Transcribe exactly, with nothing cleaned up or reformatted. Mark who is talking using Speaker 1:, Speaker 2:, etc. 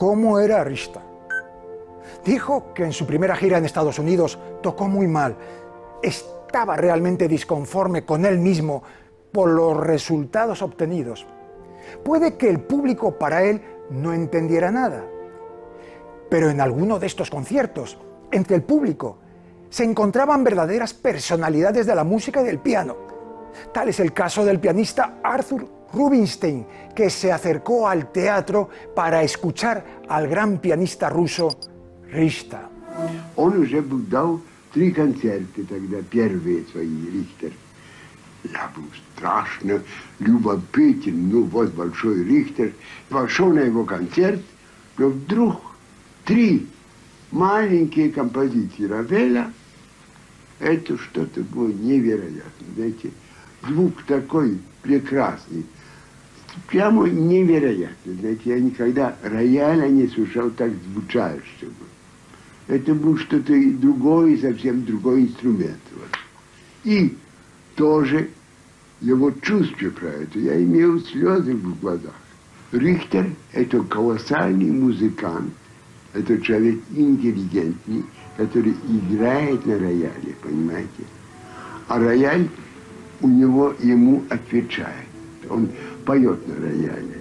Speaker 1: cómo era Richter. Dijo que en su primera gira en Estados Unidos tocó muy mal. Estaba realmente disconforme con él mismo por los resultados obtenidos. Puede que el público para él no entendiera nada, pero en alguno de estos conciertos, entre el público, se encontraban verdaderas personalidades de la música y del piano. Tal es el caso del pianista Arthur Rubinstein, que se acercó al teatro para escuchar al gran pianista ruso Richter.
Speaker 2: Он уже дал три концерта тогда, первые свои, Рихтер. Я был страшно любопытен, ну вот большой Рихтер. Пошел на его концерт, но вдруг три маленькие композиции Равеля, это что-то было невероятно, знаете, звук такой прекрасный, прямо невероятно, знаете, я никогда рояля не слышал так звучащего. Это был что-то другое, совсем другой инструмент. Вот. И тоже его чувство про это, я имел слезы в глазах. Рихтер – это колоссальный музыкант, это человек интеллигентный, который играет на рояле, понимаете? А рояль у него, ему отвечает. Он поет на рояле.